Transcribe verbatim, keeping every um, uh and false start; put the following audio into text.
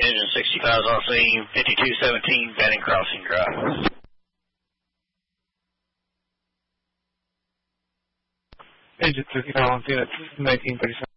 Engine sixty-five is on scene, fifty-two seventeen, Banning Crossing Drive. Engine sixty-five on scene at nineteen thirty-seven.